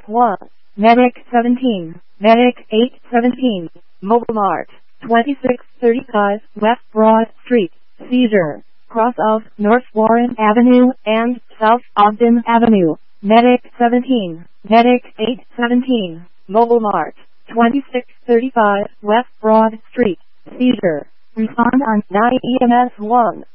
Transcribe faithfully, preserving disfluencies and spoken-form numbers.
one. Medic seventeen. Medic eight seventeen. Mobile Mart. twenty-six thirty-five West Broad Street. Seizure. Cross of North Warren Avenue and South Ogden Avenue. Medic seventeen. Medic eight seventeen. Mobile Mart. twenty-six thirty-five West Broad Street. Seizure. Respond on nine E M S one.